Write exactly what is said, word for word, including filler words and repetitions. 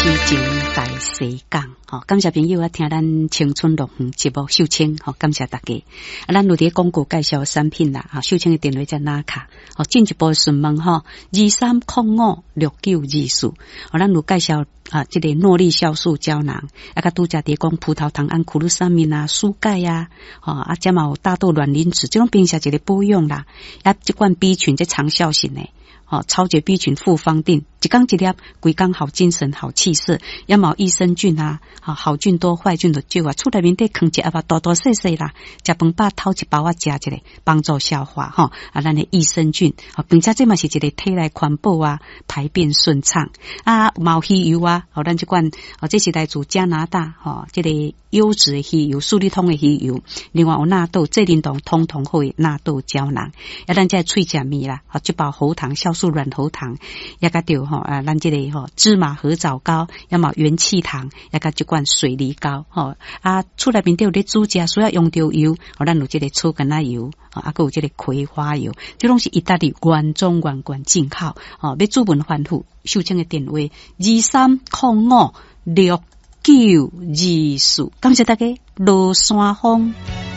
情大西港，吼，感谢朋友啊，听咱青春乐园节目秀清，吼，感谢大家。啊，咱有伫广告介绍产品啦，哈，秀清的电话在哪卡？吼，进一步询问吼，二三零五六九二四，哦，咱有介绍啊，这个诺丽酵素胶囊，啊，甲拄则伫讲葡萄糖胺库鲁沙明啊、舒钙啊，吼，啊，加嘛有大豆卵磷脂，这种平时一个保养啦，啊，这款 B 群这长效型的。哦，超绝 B 群复方定，一缸一粒，规缸好精神、好气色，也冇益生菌啊，好好菌多，坏菌就少啊。厝内面得放一啊把多多细细啦，食饭饱偷一包啊食一个，帮助消化哈。啊，咱的益生菌，啊，并且这嘛是一个体内环保啊，排便顺畅啊，冇鱼油啊，哦，咱这款哦，这是来自加拿大哈，这个优质的鱼油，数理通的鱼油，另外有纳豆、这灵动通通好的纳豆胶囊，啊，咱这脆食面啦，啊，这包喉糖酵素软喉糖，也甲着吼啊，咱这个吼芝麻合枣膏，也嘛元气糖，也甲这罐水梨膏，吼啊，厝内面都有咧煮食，需要用到油，哦，咱有这个草根仔油，啊，还有这个葵花油，这拢是意大利原装原罐进口，哦，要主文反复，秀清的电话二三零五六九二四，感谢大家，罗山峰。